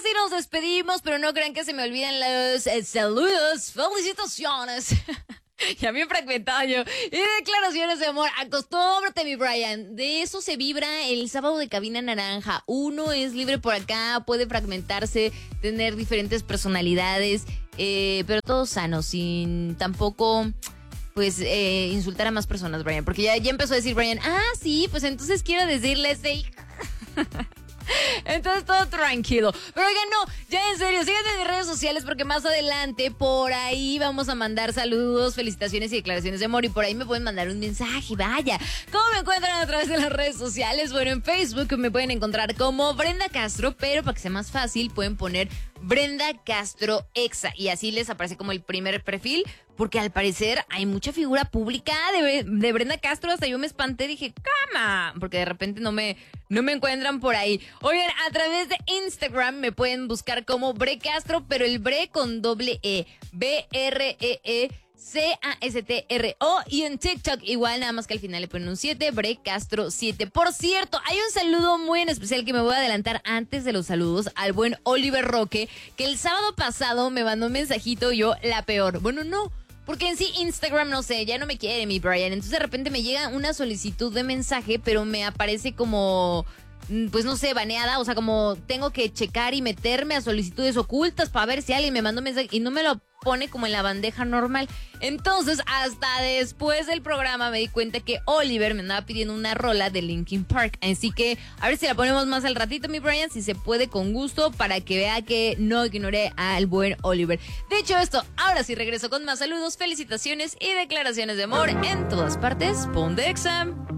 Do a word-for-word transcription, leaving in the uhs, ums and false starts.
sí nos despedimos, pero no crean que se me olviden los eh, saludos, felicitaciones. Ya bien fragmentado yo. Y declaraciones de amor. Acostúmbrate, mi Brian. De eso se vibra el sábado de Cabina Naranja. Uno es libre por acá, puede fragmentarse, tener diferentes personalidades, eh, pero todo sano, sin tampoco, pues, eh, insultar a más personas, Brian. Porque ya, ya empezó a decir Brian, ah, sí, pues entonces quiero decirles de... Entonces todo tranquilo. Pero oigan, no, ya en serio, síganme en mis redes sociales porque más adelante por ahí vamos a mandar saludos, felicitaciones y declaraciones de amor. Y por ahí me pueden mandar un mensaje, vaya. ¿Cómo me encuentran a través de las redes sociales? Bueno, en Facebook me pueden encontrar como Brenda Castro, pero para que sea más fácil pueden poner Brenda Castro Exa y así les aparece como el primer perfil, porque al parecer hay mucha figura pública de, de Brenda Castro. Hasta yo me espanté, dije, ¡cama! Porque de repente no me, no me encuentran por ahí. Oigan, a través de Instagram me pueden buscar como Bre Castro, pero el Bre con doble E, B R E E C A S T R O, y en TikTok igual, nada más que al final le ponen un siete, Bre Castro siete. Por cierto, hay un saludo muy en especial que me voy a adelantar antes de los saludos al buen Oliver Roque, que el sábado pasado me mandó un mensajito, yo la peor. Bueno, no, porque en sí Instagram, no sé, ya no me quiere mi Brian. Entonces de repente me llega una solicitud de mensaje, pero me aparece como... pues no sé, baneada, o sea, como tengo que checar y meterme a solicitudes ocultas para ver si alguien me mandó un mensaje y no me lo pone como en la bandeja normal. Entonces, hasta después del programa me di cuenta que Oliver me andaba pidiendo una rola de Linkin Park. Así que, a ver si la ponemos más al ratito, mi Brian, si se puede con gusto, para que vea que no ignoré al buen Oliver. Dicho esto, ahora sí regreso con más saludos, felicitaciones y declaraciones de amor en todas partes. Ponte Exa.